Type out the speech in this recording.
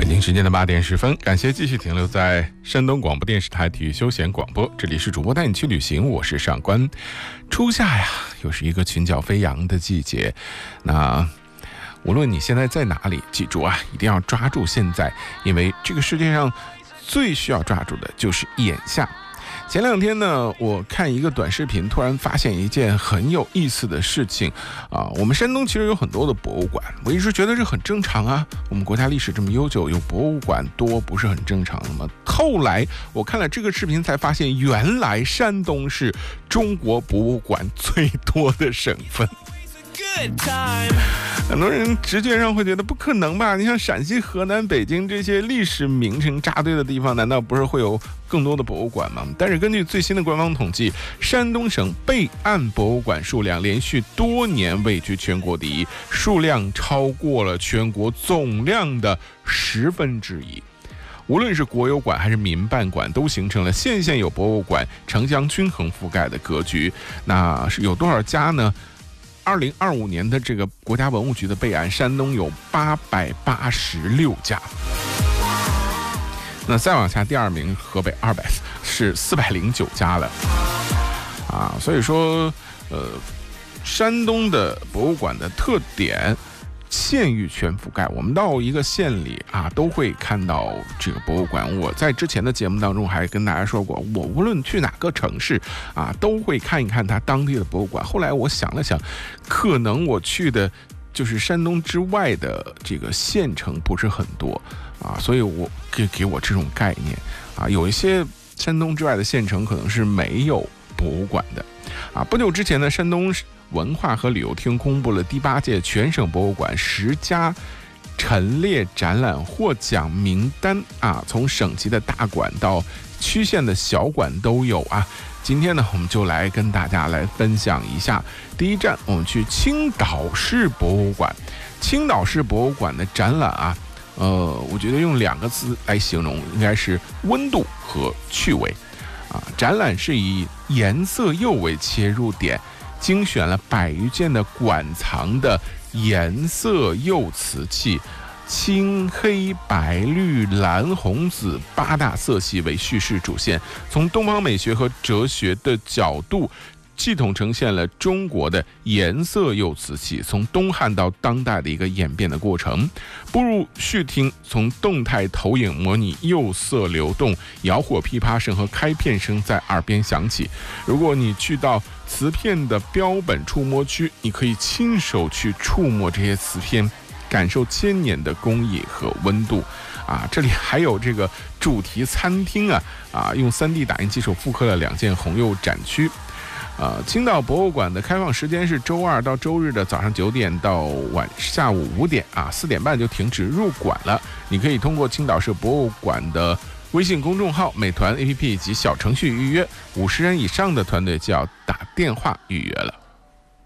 京时间的8点10分，感谢继续停留在山东广播电视台体育休闲广播，这里是主播带你去旅行，我是上官。初夏呀，又是一个群鸟飞扬的季节，那无论你现在在哪里，记住啊，一定要抓住现在，因为这个世界上最需要抓住的就是眼下。前2天呢，我看一个短视频，突然发现一件很有意思的事情啊。我们山东其实有很多的博物馆，我一直觉得这很正常啊。我们国家历史这么悠久，有博物馆多不是很正常的吗？后来我看了这个视频，才发现原来山东是中国博物馆最多的省份。很多人直觉上会觉得不可能吧？你像陕西、河南、北京这些历史名城扎堆的地方，难道不是会有更多的博物馆吗？但是根据最新的官方统计，山东省备案博物馆数量连续多年位居全国第一，数量超过了全国总量的1/10。无论是国有馆还是民办馆，都形成了县县有博物馆、城乡均衡覆盖的格局。那是有多少家呢？2025年的这个国家文物局的备案，山东有886家。那再往下，第2名河北是409家了啊。所以说，山东的博物馆的特点，县域全覆盖，我们到一个县里啊，都会看到这个博物馆。我在之前的节目当中还跟大家说过，我无论去哪个城市啊，都会看一看它当地的博物馆。后来我想了想，可能我去的就是山东之外的这个县城不是很多啊，所以我给我这种概念啊，有一些山东之外的县城可能是没有博物馆的啊。不久之前呢，山东文化和旅游厅公布了第8届全省博物馆10家陈列展览获奖名单啊，从省级的大馆到区县的小馆都有啊。今天呢，我们就来跟大家来分享一下。第一站，我们去青岛市博物馆。青岛市博物馆的展览啊，我觉得用2个字来形容，应该是温度和趣味啊。展览是以颜色釉为切入点，精选了100余件的馆藏的颜色釉瓷器，青、黑、白、绿、蓝、红、紫8大色系为叙事主线，从东方美学和哲学的角度系统呈现了中国的颜色釉瓷器从东汉到当代的一个演变的过程。步入序厅，从动态投影模拟釉色流动，窑火噼啪声和开片声在耳边响起。如果你去到瓷片的标本触摸区，你可以亲手去触摸这些瓷片，感受千年的工艺和温度啊。这里还有这个主题餐厅啊，用3D 打印技术复刻了2件红釉展区。青岛博物馆的开放时间是周2到周日的早上9点到下午5点啊，4点半就停止入馆了。你可以通过青岛市博物馆的微信公众号、美团 APP 及小程序预约，50人以上的团队就要打电话预约了。